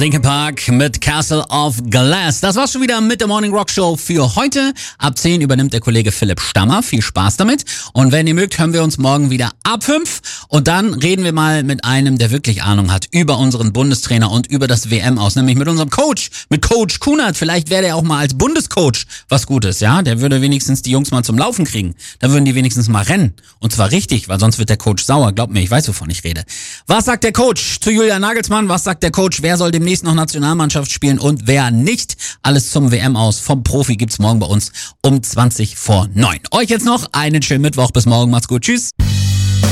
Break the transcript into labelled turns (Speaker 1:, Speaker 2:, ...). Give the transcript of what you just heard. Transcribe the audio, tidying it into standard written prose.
Speaker 1: Linkin Park mit Castle of Glass. Das war's schon wieder mit der Morning Rock Show für heute. Ab 10 übernimmt der Kollege Philipp Stammer. Viel Spaß damit. Und wenn ihr mögt, hören wir uns morgen wieder ab 5. Und dann reden wir mal mit einem, der wirklich Ahnung hat über unseren Bundestrainer und über das WM aus. Nämlich mit unserem Coach, mit Coach Kunert. Vielleicht wäre der auch mal als Bundescoach was Gutes, ja? Der würde wenigstens die Jungs mal zum Laufen kriegen. Da würden die wenigstens mal rennen. Und zwar richtig, weil sonst wird der Coach sauer. Glaubt mir, ich weiß, wovon ich rede. Was sagt der Coach zu Julian Nagelsmann? Was sagt der Coach? Wer soll demnächst noch Nationalmannschaft spielen und wer nicht? Alles zum WM aus vom Profi gibt's morgen bei uns um 20 vor 9. Euch jetzt noch einen schönen Mittwoch. Bis morgen. Macht's gut. Tschüss.